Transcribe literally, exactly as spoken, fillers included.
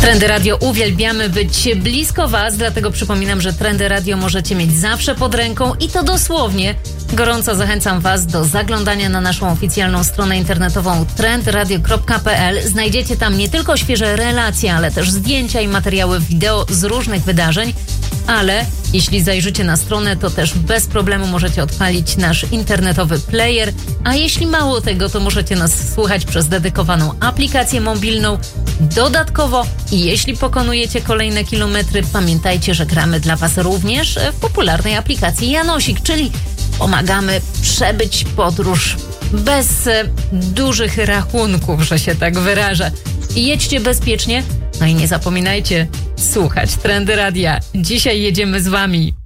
Trendy Radio uwielbiamy być blisko Was, dlatego przypominam, że Trendy Radio możecie mieć zawsze pod ręką i to dosłownie. Gorąco zachęcam Was do zaglądania na naszą oficjalną stronę internetową trend radio kropka p l. Znajdziecie tam nie tylko świeże relacje, ale też zdjęcia i materiały wideo z różnych wydarzeń. Ale jeśli zajrzycie na stronę, to też bez problemu możecie odpalić nasz internetowy player. A jeśli mało tego, to możecie nas słuchać przez dedykowaną aplikację mobilną. Dodatkowo, jeśli pokonujecie kolejne kilometry, pamiętajcie, że gramy dla Was również w popularnej aplikacji Janosik, czyli pomagamy przebyć podróż bez dużych rachunków, że się tak wyrażę. Jedźcie bezpiecznie, no i nie zapominajcie słuchać Trendy Radia. Dzisiaj jedziemy z Wami.